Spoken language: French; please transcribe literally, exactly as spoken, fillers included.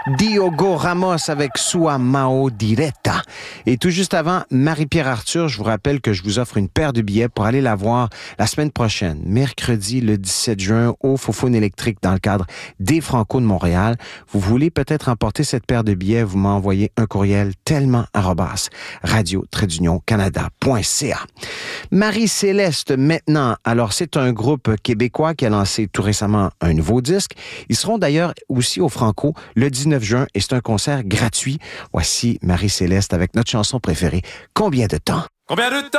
Diogo Ramos avec Sua Mao Diretta. Et tout juste avant, Marie-Pierre Arthur, je vous rappelle que je vous offre une paire de billets pour aller la voir la semaine prochaine, mercredi le dix-sept juin, au Faux-Faune électrique dans le cadre des Franco de Montréal. Vous voulez peut-être emporter cette paire de billets, vous m'envoyez un courriel tellement arrobas radio trait canada point c a. Marie-Céleste maintenant. Alors, c'est un groupe québécois qui a lancé tout récemment un nouveau disque. Ils seront d'ailleurs aussi au Franco le dix-neuf juin et c'est un concert gratuit. Voici Marie-Céleste avec notre chanson préférée, Combien de temps? Combien de temps?